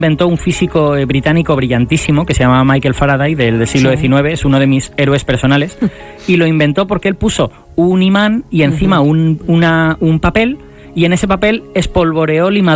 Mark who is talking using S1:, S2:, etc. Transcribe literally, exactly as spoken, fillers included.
S1: inventó un físico eh, británico brillantísimo que se llama Michael Faraday, del, del siglo diecinueve, es uno de mis héroes personales, y lo inventó porque él puso un imán y encima uh-huh. un, una, un papel, y en ese papel espolvoreó limaduras